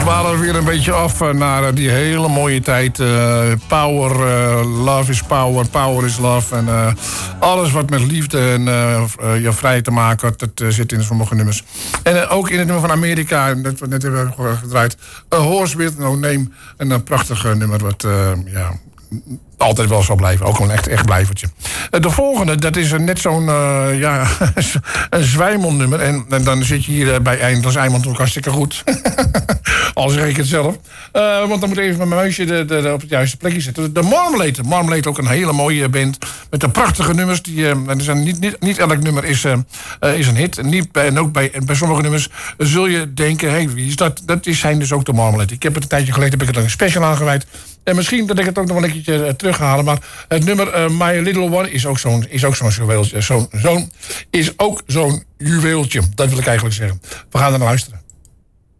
dwalen we weer een beetje af naar die hele mooie tijd. Power, love is power, power is love. En alles wat met liefde en je vrij te maken had, dat zit in sommige nummers. En ook in het nummer van Amerika, dat we net hebben gedraaid. A Horse With No Name. Een prachtig nummer wat, altijd wel zal blijven. Ook een echt blijvertje. De volgende, dat is net zo'n een zwijmelnummer. En dan zit je hier bij Eindels Eimond ook hartstikke goed. Al zeg ik het zelf. Want dan moet even mijn muisje op het juiste plekje zetten. De Marmalade. Marmalade ook een hele mooie band. Met de prachtige nummers. Niet elk nummer is een hit. En ook bij sommige nummers zul je denken, hey, wie is dat? Dat zijn dus ook de Marmalade. Ik heb het een tijdje geleden heb ik het een special aangeweid. En misschien dat ik het ook nog wel een keertje terughalen. Maar het nummer My Little One is ook zo'n juweeltje. Is ook zo'n juweeltje. Dat wil ik eigenlijk zeggen. We gaan er naar luisteren.